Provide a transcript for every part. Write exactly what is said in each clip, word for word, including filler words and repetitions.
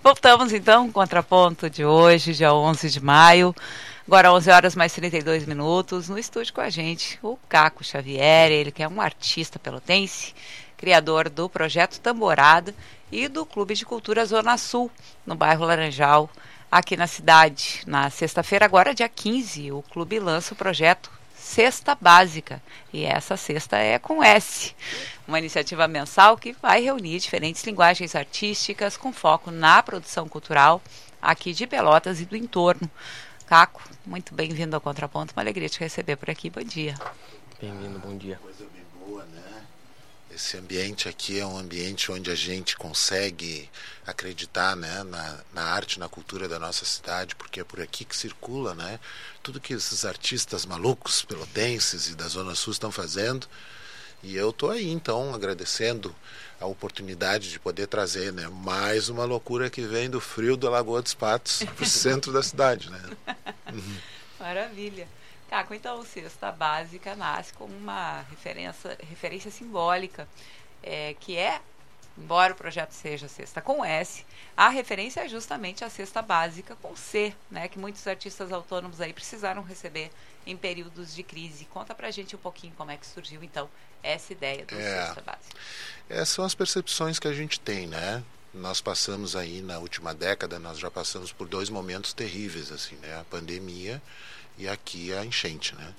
Voltamos então, contraponto de hoje, dia onze de maio, agora onze horas mais trinta e dois minutos, no estúdio com a gente, o Caco Xavier, ele que é um artista pelotense, criador do projeto Tamborada e do Clube de Cultura Zona Sul, no bairro Laranjal, aqui na cidade. Na sexta-feira, agora dia quinze, o clube lança o projeto Cesta Básica, e essa cesta é com S, uma iniciativa mensal que vai reunir diferentes linguagens artísticas com foco na produção cultural aqui de Pelotas e do entorno. Caco, muito bem-vindo ao Contraponto, uma alegria te receber por aqui, bom dia. Bem-vindo, bom dia. Coisa bem boa, né? Esse ambiente aqui é um ambiente onde a gente consegue acreditar, né, na, na arte, na cultura da nossa cidade, porque é por aqui que circula, né, tudo que esses artistas malucos, pelotenses e da Zona Sul estão fazendo. E eu estou aí, então, agradecendo a oportunidade de poder trazer, né, mais uma loucura que vem do frio da Lagoa dos Patos para o centro da cidade, né? Uhum. Maravilha. Caco, então, o Cesta Básica nasce como uma referência, referência simbólica, é, que é, embora o projeto seja Cesta com S, a referência é justamente a Cesta Básica com C, né, que muitos artistas autônomos aí precisaram receber em períodos de crise. Conta pra gente um pouquinho como é que surgiu, então, essa ideia do é, Cesta Básica. Essas são as percepções que a gente tem, né? Nós passamos aí, na última década, nós já passamos por dois momentos terríveis, assim, né? A pandemia e aqui a enchente, né?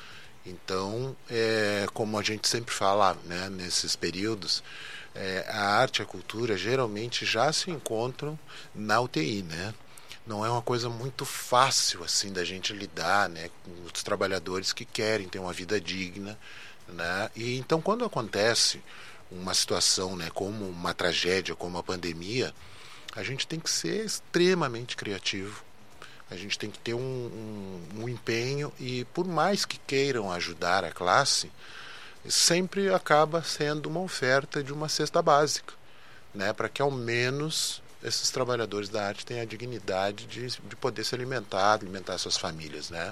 Então, é, como a gente sempre fala, né, nesses períodos, é, a arte e a cultura geralmente já se encontram na U T I, né? Não é uma coisa muito fácil assim da gente lidar, né, com os trabalhadores que querem ter uma vida digna, né? E então, quando acontece uma situação, né, como uma tragédia, como a pandemia, a gente tem que ser extremamente criativo. A gente tem que ter um, um, um empenho e, por mais que queiram ajudar a classe, sempre acaba sendo uma oferta de uma cesta básica, né, para que ao menos esses trabalhadores da arte tenham a dignidade de, de poder se alimentar, alimentar suas famílias, né?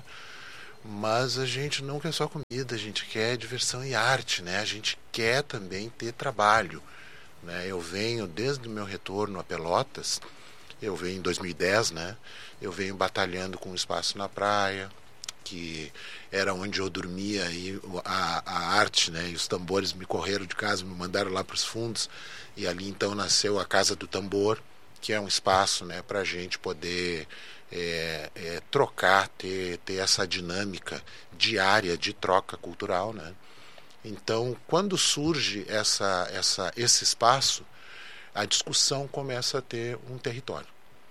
Mas a gente não quer só comida, a gente quer diversão e arte, né? A gente quer também ter trabalho, né? Eu venho desde o meu retorno a Pelotas. Eu venho em dois mil e dez, né? Eu venho batalhando com o espaço na praia, que era onde eu dormia, e a, a arte, né, e os tambores me correram de casa, me mandaram lá para os fundos, e ali então nasceu a Casa do Tambor, que é um espaço, né, para a gente poder é, é, trocar, ter, ter essa dinâmica diária de troca cultural, né? Então, quando surge essa, essa, esse espaço, a discussão começa a ter um território.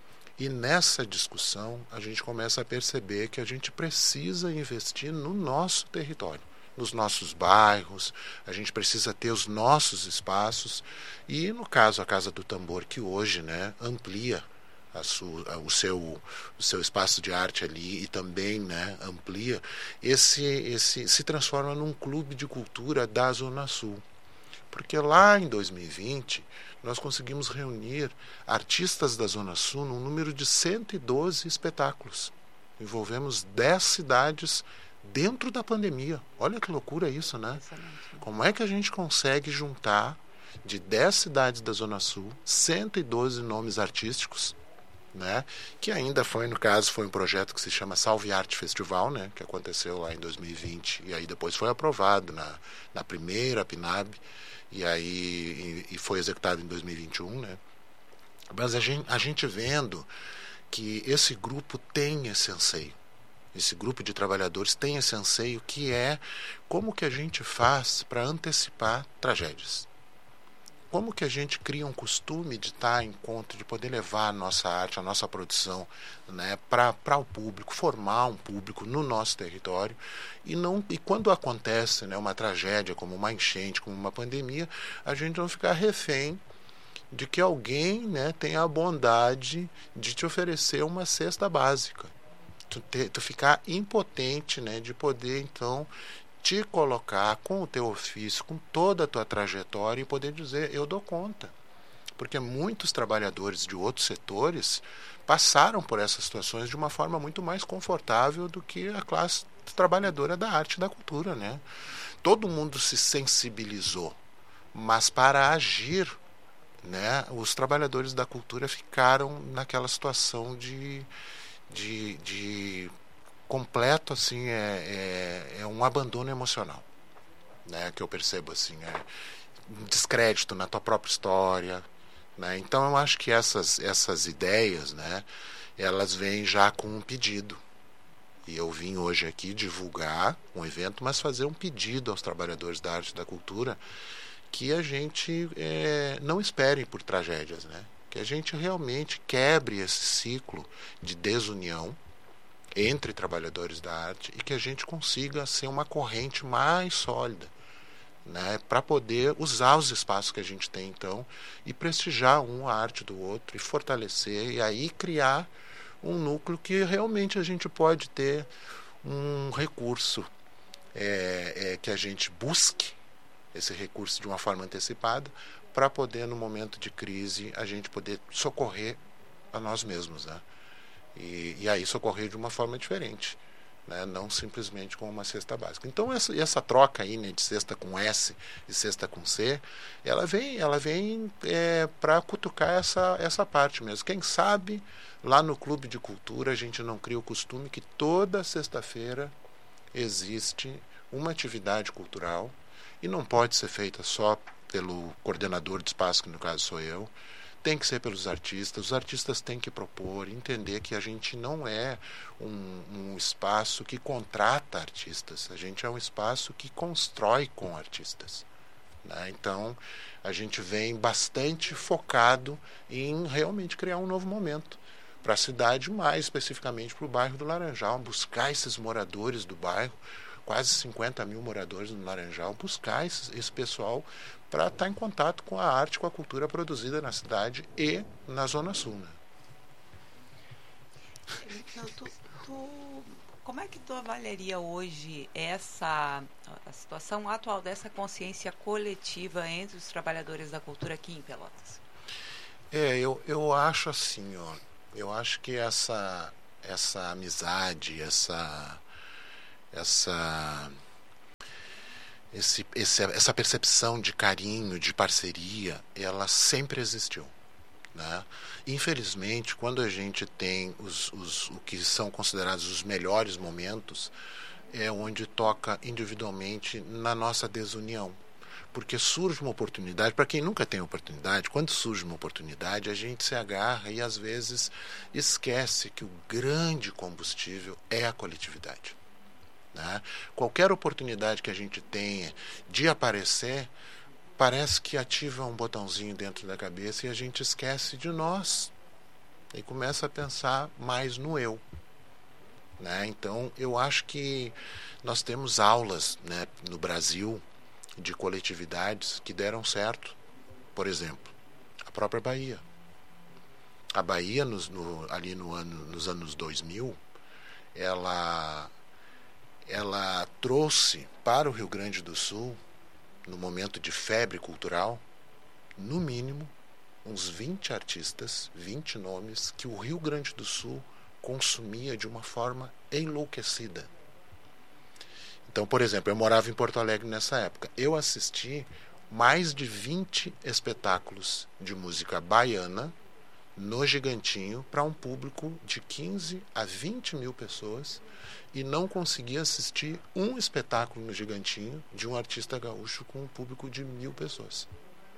E nessa discussão a gente começa a perceber que a gente precisa investir no nosso território, nos nossos bairros, a gente precisa ter os nossos espaços. E no caso a Casa do Tambor, que hoje, né, amplia a sua, o, seu, o seu espaço de arte ali e também, né, amplia, esse, esse, se transforma num clube de cultura da Zona Sul. Porque lá em dois mil e vinte nós conseguimos reunir artistas da Zona Sul num número de cento e doze espetáculos. Envolvemos dez cidades dentro da pandemia. Olha que loucura isso, né? Como é que a gente consegue juntar de dez cidades da Zona Sul cento e doze nomes artísticos, né? Que ainda foi, no caso, foi um projeto que se chama Salve Arte Festival, né? Que aconteceu lá em dois mil e vinte e aí depois foi aprovado na, na primeira P N A B. E aí e foi executado em dois mil e vinte e um, né? Mas a gente, a gente vendo que esse grupo tem esse anseio, esse grupo de trabalhadores tem esse anseio, que é como que a gente faz para antecipar tragédias. Como que a gente cria um costume de estar em conta, de poder levar a nossa arte, a nossa produção, né, para o público, formar um público no nosso território. E, não, e quando acontece, né, uma tragédia, como uma enchente, como uma pandemia, a gente não ficar refém de que alguém, né, tenha a bondade de te oferecer uma cesta básica. Tu, te, tu ficar impotente, né, de poder, então, te colocar com o teu ofício, com toda a tua trajetória e poder dizer, eu dou conta. Porque muitos trabalhadores de outros setores passaram por essas situações de uma forma muito mais confortável do que a classe trabalhadora da arte e da cultura, né? Todo mundo se sensibilizou, mas para agir né, os trabalhadores da cultura ficaram naquela situação de, de, de completo, assim, é, é, é um abandono emocional, né, que eu percebo, assim, é um descrédito na tua própria história, né? Então eu acho que essas, essas ideias, né, elas vêm já com um pedido. E eu vim hoje aqui divulgar um evento, mas fazer um pedido aos trabalhadores da arte e da cultura que a gente é, não espere por tragédias, né? Que a gente realmente quebre esse ciclo de desunião entre trabalhadores da arte e que a gente consiga ser uma corrente mais sólida, né? Para poder usar os espaços que a gente tem, então, e prestigiar um a arte do outro e fortalecer e aí criar um núcleo que realmente a gente pode ter um recurso é, é, que a gente busque esse recurso de uma forma antecipada para poder, no momento de crise, a gente poder socorrer a nós mesmos, né? E, e aí socorrer de uma forma diferente, né? Não simplesmente com uma cesta básica. Então essa, essa troca aí, né, de cesta com S e cesta com C, ela vem, ela vem é, para cutucar essa, essa parte mesmo. Quem sabe lá no Clube de Cultura a gente não cria o costume que toda sexta-feira existe uma atividade cultural e não pode ser feita só pelo coordenador de espaço, que no caso sou eu, tem que ser pelos artistas. Os artistas têm que propor, entender que a gente não é um, um espaço que contrata artistas, a gente é um espaço que constrói com artistas, né? Então a gente vem bastante focado em realmente criar um novo momento para a cidade, mais especificamente para o bairro do Laranjal, buscar esses moradores do bairro, quase cinquenta mil moradores no Laranjal, buscar esse, esse pessoal para estar em contato com a arte, com a cultura produzida na cidade e na Zona Sul, né? Então, tu, tu, como é que tu avaliaria hoje essa a situação atual dessa consciência coletiva entre os trabalhadores da cultura aqui em Pelotas? É, eu, eu acho assim, ó, eu acho que essa, essa amizade, essa, essa, esse, esse, essa percepção de carinho, de parceria, ela sempre existiu, né? Infelizmente, quando a gente tem os, os, o que são considerados os melhores momentos, é onde toca individualmente na nossa desunião. Porque surge uma oportunidade, para quem nunca tem oportunidade, quando surge uma oportunidade, a gente se agarra e às vezes esquece que o grande combustível é a coletividade, né? Qualquer oportunidade que a gente tenha de aparecer, parece que ativa um botãozinho dentro da cabeça e a gente esquece de nós e começa a pensar mais no eu, né? Então eu acho que nós temos aulas, né, no Brasil, de coletividades que deram certo. Por exemplo, a própria Bahia. A Bahia, nos, no, ali no ano, nos anos dois mil, ela, ela trouxe para o Rio Grande do Sul, no momento de febre cultural, no mínimo, uns vinte artistas, vinte nomes, que o Rio Grande do Sul consumia de uma forma enlouquecida. Então, por exemplo, eu morava em Porto Alegre nessa época. Eu assisti mais de vinte espetáculos de música baiana no Gigantinho para um público de quinze a vinte mil pessoas e não consegui assistir um espetáculo no Gigantinho de um artista gaúcho com um público de mil pessoas.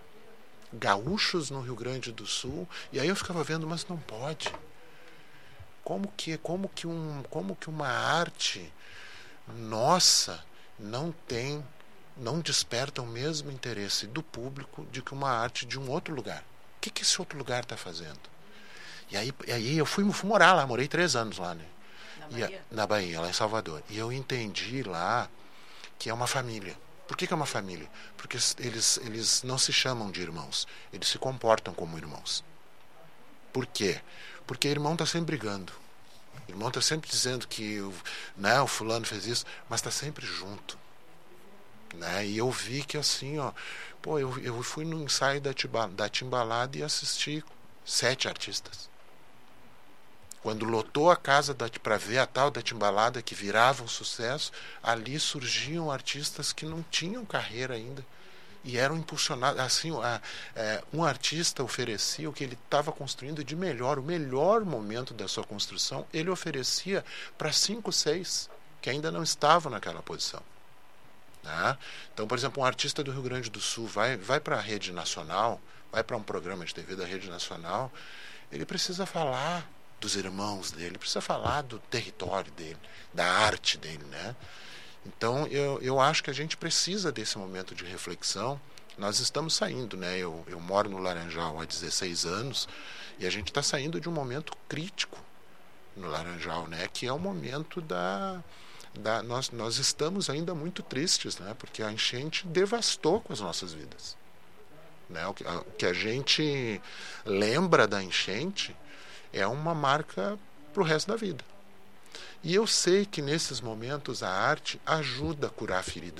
Gaúchos no Rio Grande do Sul, e aí eu ficava vendo, mas não pode. Como que, como que, um, como que uma arte nossa não tem, não desperta o mesmo interesse do público de que uma arte de um outro lugar? O que, que esse outro lugar está fazendo? E aí, e aí eu fui, fui morar lá, morei três anos lá, né? Na Bahia? E, na Bahia, lá em Salvador. E eu entendi lá que é uma família. Por que, que é uma família? Porque eles, eles não se chamam de irmãos, eles se comportam como irmãos. Por quê? Porque irmão está sempre brigando. O irmão está sempre dizendo que, né, o fulano fez isso, mas está sempre junto, né? E eu vi que assim, ó, pô, eu, eu fui no ensaio da, tiba, da Timbalada e assisti sete artistas. Quando lotou a casa para ver a tal da Timbalada, que virava um sucesso, ali surgiam artistas que não tinham carreira ainda e eram impulsionados, assim, a, é, um artista oferecia o que ele estava construindo de melhor, o melhor momento da sua construção, ele oferecia para cinco, seis que ainda não estavam naquela posição. Né? Então, por exemplo, um artista do Rio Grande do Sul vai, vai para a rede nacional, vai para um programa de T V da rede nacional, ele precisa falar dos irmãos dele, precisa falar do território dele, da arte dele, né? Então, eu, eu acho que a gente precisa desse momento de reflexão. Nós estamos saindo, né? Eu, eu moro no Laranjal há dezesseis anos e a gente está saindo de um momento crítico no Laranjal, né? Que é o momento da... da nós, nós estamos ainda muito tristes, né? Porque a enchente devastou com as nossas vidas. Né? O, que, a, o que a gente lembra da enchente é uma marca para o resto da vida. E eu sei que nesses momentos a arte ajuda a curar a ferida.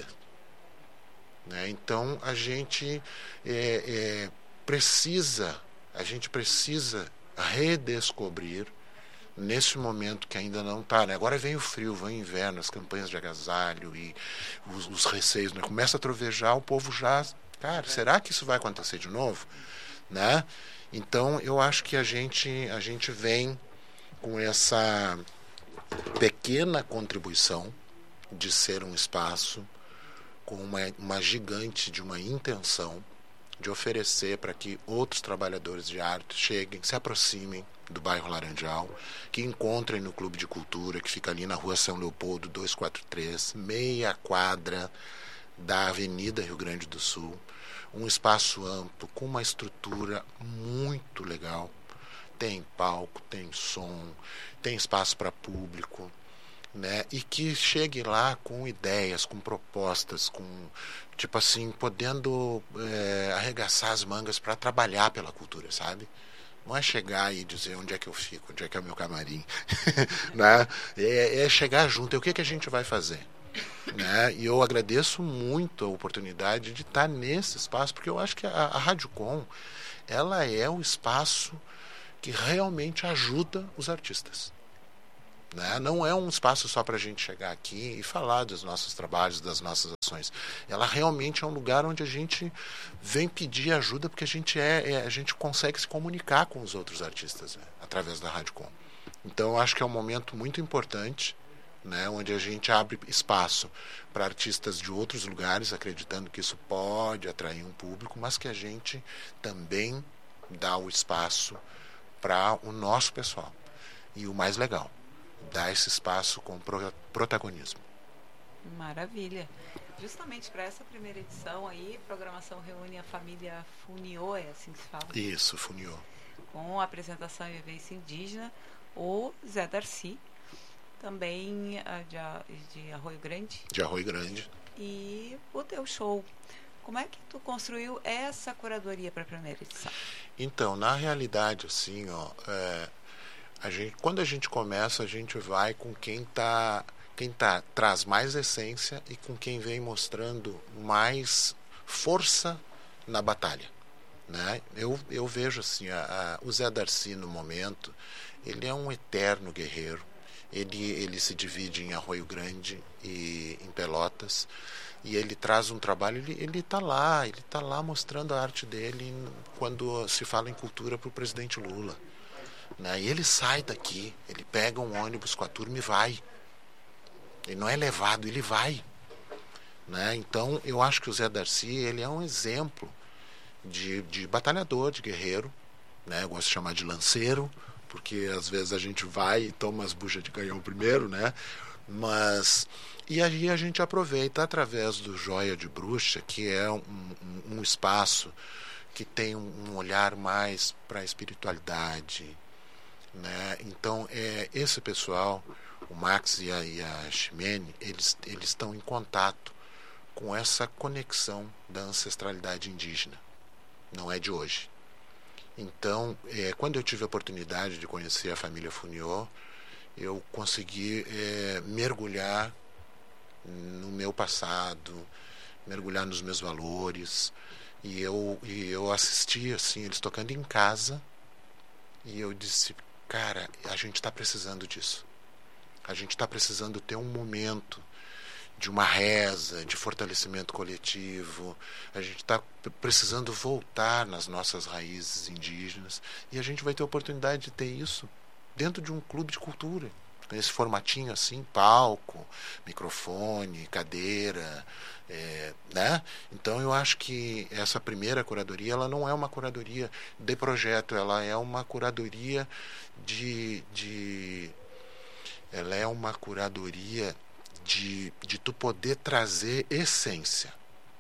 Né? Então a gente é, é, precisa, a gente precisa redescobrir nesse momento que ainda não está. Né? Agora vem o frio, vem o inverno, as campanhas de agasalho e os, os receios. Né? Começa a trovejar, o povo já... Cara, será que isso vai acontecer de novo? Né? Então eu acho que a gente, a gente vem com essa pequena contribuição de ser um espaço com uma, uma gigante de uma intenção de oferecer para que outros trabalhadores de arte cheguem, se aproximem do bairro Laranjal, que encontrem no Clube de Cultura, que fica ali na rua São Leopoldo duzentos e quarenta e três, meia quadra da Avenida Rio Grande do Sul, um espaço amplo, com uma estrutura muito legal. Tem palco, tem som, tem espaço para público, né? E que chegue lá com ideias, com propostas, com, tipo assim, podendo é, arregaçar as mangas para trabalhar pela cultura, sabe? Não é chegar e dizer onde é que eu fico, onde é que é o meu camarim, né? É, é chegar junto, e o que, que a gente vai fazer? Né? E eu agradeço muito a oportunidade de estar nesse espaço, porque eu acho que a, a Rádio Com, ela é o espaço que realmente ajuda os artistas. Né? Não é um espaço só para a gente chegar aqui e falar dos nossos trabalhos, das nossas ações. Ela realmente é um lugar onde a gente vem pedir ajuda, porque a gente, é, é, a gente consegue se comunicar com os outros artistas, né? Através da Rádio Com. Então eu acho que é um momento muito importante, né? Onde a gente abre espaço para artistas de outros lugares, acreditando que isso pode atrair um público, mas que a gente também dá o espaço para o nosso pessoal. E o mais legal, dar esse espaço com pro, protagonismo. Maravilha. Justamente para essa primeira edição aí, a programação reúne a família Funiô, é assim que se fala? Isso, Funiô. Com a apresentação e vivência indígena, o Zé Darcy, também de, de Arroio Grande. De Arroio Grande. E o teu show. Como é que tu construiu essa curadoria para a primeira edição? Então, na realidade, assim, ó, é, a gente, quando a gente começa, a gente vai com quem tá, quem tá, traz mais essência e com quem vem mostrando mais força na batalha. Né? Eu, eu vejo assim, a, a, o Zé Darcy no momento, ele é um eterno guerreiro. Ele, ele se divide em Arroio Grande e em Pelotas, e ele traz um trabalho, ele ele está lá, ele está lá mostrando a arte dele quando se fala em cultura para o presidente Lula. Né? E ele sai daqui, ele pega um ônibus com a turma e vai. Ele não é levado, ele vai. Né? Então, eu acho que o Zé Darcy, ele é um exemplo de, de batalhador, de guerreiro, né? Eu gosto de chamar de lanceiro, porque às vezes a gente vai e toma as buchas de canhão primeiro, né? Mas, e aí a gente aproveita através do Joia de Bruxa, que é um, um, um espaço que tem um olhar mais para a espiritualidade, né? Então, é, esse pessoal, o Max e a, e a Ximene, eles, eles estão em contato com essa conexão da ancestralidade indígena. Não é de hoje. Então, é, quando eu tive a oportunidade de conhecer a família Funiô, eu consegui é, mergulhar no meu passado, mergulhar nos meus valores, e eu, e eu assisti assim, eles tocando em casa, e eu disse, cara, a gente está precisando disso. A gente está precisando ter um momento de uma reza, de fortalecimento coletivo. A gente está precisando voltar nas nossas raízes indígenas e a gente vai ter a oportunidade de ter isso dentro de um clube de cultura, nesse formatinho assim, palco, microfone, cadeira, é, né? Então eu acho que essa primeira curadoria, ela não é uma curadoria de projeto, ela é uma curadoria de, de ela é uma curadoria de, de tu poder trazer essência.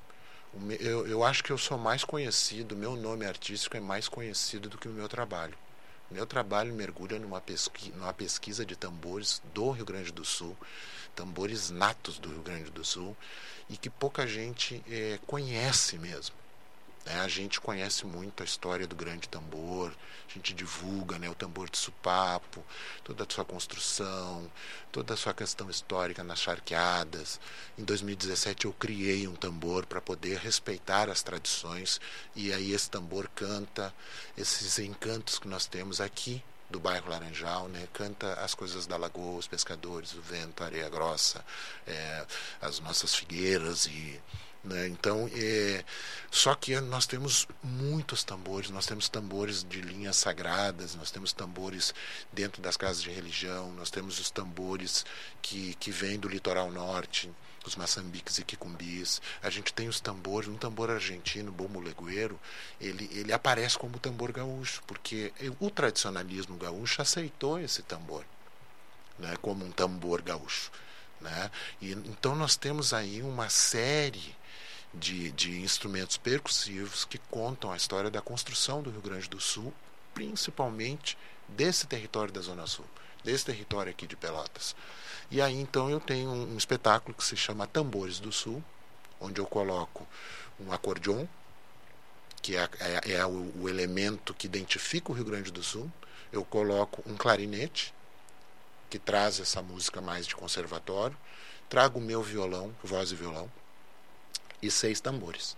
Eu, eu acho que eu sou mais conhecido, meu nome artístico é mais conhecido do que o meu trabalho. Meu trabalho mergulha numa pesquisa, numa pesquisa de tambores do Rio Grande do Sul, tambores natos do Rio Grande do Sul, e que pouca gente é, conhece mesmo. Né? A gente conhece muito a história do grande tambor, a gente divulga, né, o tambor de Supapo, toda a sua construção, toda a sua questão histórica nas charqueadas. Em dois mil e dezessete eu criei um tambor para poder respeitar as tradições, e aí esse tambor canta esses encantos que nós temos aqui do bairro Laranjal, né? Canta as coisas da lagoa, os pescadores, o vento, a areia grossa, é, as nossas figueiras e... Né? Então, é, só que nós temos muitos tambores, nós temos tambores de linhas sagradas, nós temos tambores dentro das casas de religião, nós temos os tambores que, que vêm do litoral norte, os maçambiques e quicumbis, a gente tem os tambores, um tambor argentino, bombo legueiro, ele, ele aparece como tambor gaúcho, porque o tradicionalismo gaúcho aceitou esse tambor, né, como um tambor gaúcho. Né? E, então nós temos aí uma série De, de instrumentos percussivos que contam a história da construção do Rio Grande do Sul, principalmente desse território da Zona Sul, desse território aqui de Pelotas. E aí então eu tenho um, um espetáculo que se chama Tambores do Sul, onde eu coloco um acordeon, que é, é, é o, o elemento que identifica o Rio Grande do Sul, eu coloco um clarinete, que traz essa música mais de conservatório, trago o meu violão, voz e violão, e seis tambores.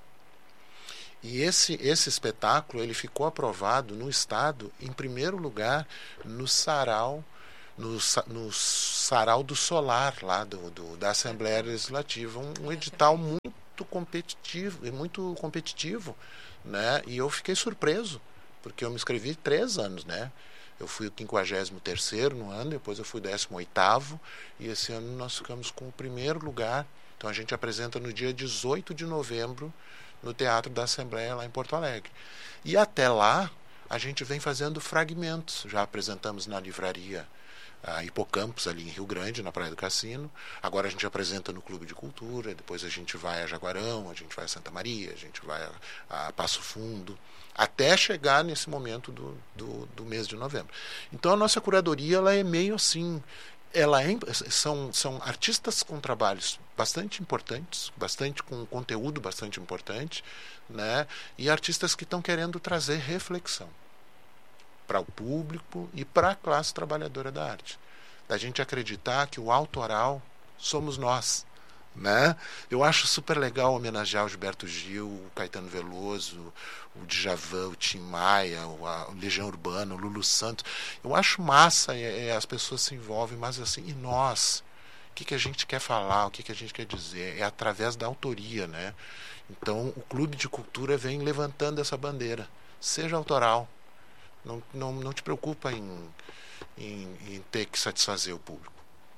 E esse, esse espetáculo ele ficou aprovado no Estado, em primeiro lugar, no sarau, no, no sarau do Solar, lá do, do, da Assembleia Legislativa, um, um edital muito competitivo, muito competitivo, né? E eu fiquei surpreso, porque eu me inscrevi três anos, né? Eu fui o quinquagésimo terceiro no ano, depois eu fui o décimo oitavo, e esse ano nós ficamos com o primeiro lugar. Então a gente apresenta no dia dezoito de novembro no Teatro da Assembleia, lá em Porto Alegre. E até lá a gente vem fazendo fragmentos. Já apresentamos na livraria a Hipocampos, ali em Rio Grande, na Praia do Cassino. Agora a gente apresenta no Clube de Cultura, depois a gente vai a Jaguarão, a gente vai a Santa Maria, a gente vai a, a Passo Fundo, até chegar nesse momento do, do, do mês de novembro. Então a nossa curadoria ela é meio assim... Ela é, são, são artistas com trabalhos bastante importantes, bastante com conteúdo bastante importante, né? E artistas que estão querendo trazer reflexão para o público e para a classe trabalhadora da arte. Da gente acreditar que o autoral somos nós. Né? Eu acho super legal homenagear o Gilberto Gil, o Caetano Veloso, o Djavan, o Tim Maia, o, a, o Legião Urbana, o Lulu Santos. Eu acho massa, é, é, as pessoas se envolvem, mas assim, e nós? O que, que a gente quer falar, o que, que a gente quer dizer? É através da autoria, né? Então o Clube de Cultura vem levantando essa bandeira. Seja autoral. Não, não, não te preocupa em, em, em ter que satisfazer o público.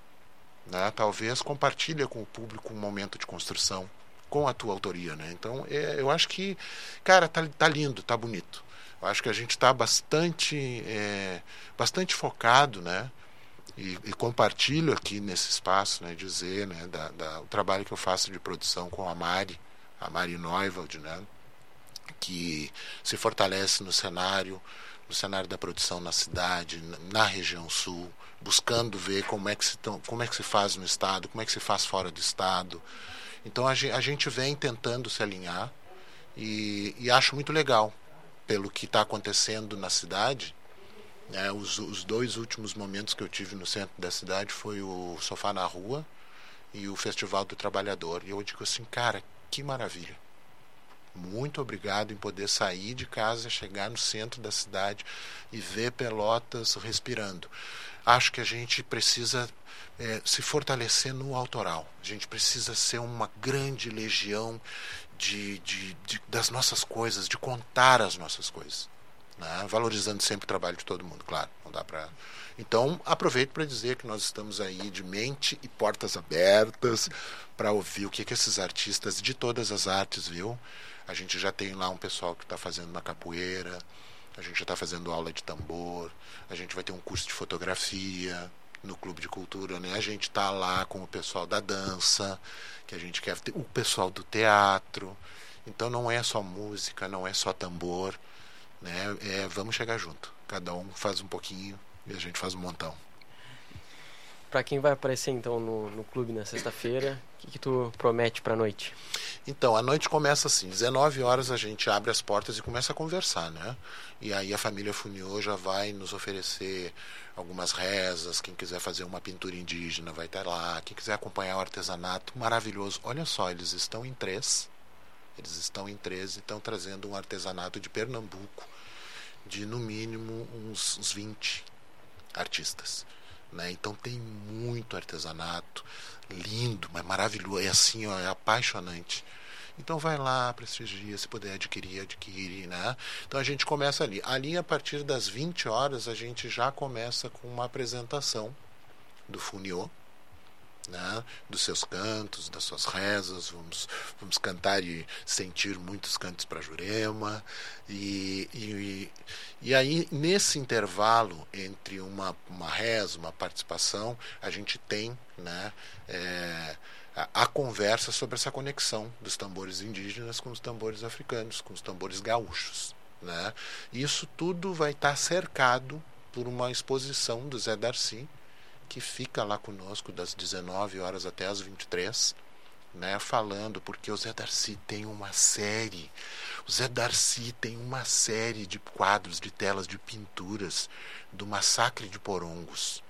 Né? Talvez compartilha com o público um momento de construção com a tua autoria, né? Então é, eu acho que, cara, tá, tá lindo, tá bonito. Eu acho que a gente está bastante é, bastante focado, né? E, e compartilho aqui nesse espaço, né? Dizer, né? Da, da, o trabalho que eu faço de produção com a Mari, a Mari Neuwald, né? Que se fortalece no cenário no cenário da produção na cidade, na região sul, buscando ver como é que se, como é que se faz no estado, como é que se faz fora do estado. Então a gente vem tentando se alinhar e, e acho muito legal pelo que está acontecendo na cidade. Né? Os, os dois últimos momentos que eu tive no centro da cidade foi o Sofá na Rua e o Festival do Trabalhador. E eu digo assim, cara, que maravilha. Muito obrigado em poder sair de casa, chegar no centro da cidade e ver Pelotas respirando. Acho que a gente precisa é, se fortalecer no autoral. A gente precisa ser uma grande legião de, de, de, das nossas coisas, de contar as nossas coisas. Né? Valorizando sempre o trabalho de todo mundo, claro. Não dá para... Então, aproveito para dizer que nós estamos aí de mente e portas abertas para ouvir o que, que esses artistas de todas as artes, viu? A gente já tem lá um pessoal que está fazendo uma capoeira, a gente já está fazendo aula de tambor, a gente vai ter um curso de fotografia no Clube de Cultura, né? A gente está lá com o pessoal da dança, que a gente quer ter, o pessoal do teatro. Então não é só música, não é só tambor, né? É, vamos chegar junto. Cada um faz um pouquinho e a gente faz um montão. Para quem vai aparecer então no, no clube na sexta-feira, o que, que tu promete para a noite? Então, a noite começa assim, dezenove horas a gente abre as portas e começa a conversar, né? E aí a família Funiô já vai nos oferecer algumas rezas, quem quiser fazer uma pintura indígena vai estar lá, quem quiser acompanhar o artesanato, maravilhoso. Olha só, eles estão em três, eles estão em três e estão trazendo um artesanato de Pernambuco, de no mínimo uns, uns vinte artistas. Né? Então tem muito artesanato, lindo, mas maravilhoso, é assim, ó, é apaixonante. Então vai lá, prestigia, se puder adquirir, adquire, né? Então a gente começa ali. Ali, a partir das vinte horas, a gente já começa com uma apresentação do Funiô, né? Dos seus cantos, das suas rezas, vamos, vamos cantar e sentir muitos cantos para Jurema, e, e, e aí nesse intervalo entre uma, uma reza, uma participação, a gente tem, né, é, a, a conversa sobre essa conexão dos tambores indígenas com os tambores africanos, com os tambores gaúchos, né? Isso tudo vai estar cercado por uma exposição do Zé Darcy, que fica lá conosco das dezenove horas até as vinte e três, né, falando, porque o Zé Darcy tem uma série, o Zé Darcy tem uma série de quadros, de telas, de pinturas do Massacre de Porongos,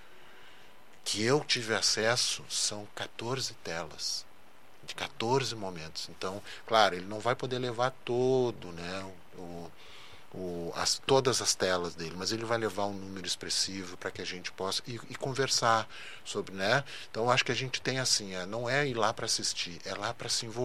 que eu tive acesso, são quatorze telas, de quatorze momentos. Então, claro, ele não vai poder levar todo, né, o O, as, todas as telas dele, mas ele vai levar um número expressivo para que a gente possa e, e conversar sobre, né? Então acho que a gente tem assim, é, não é ir lá para assistir, é lá para se envolver.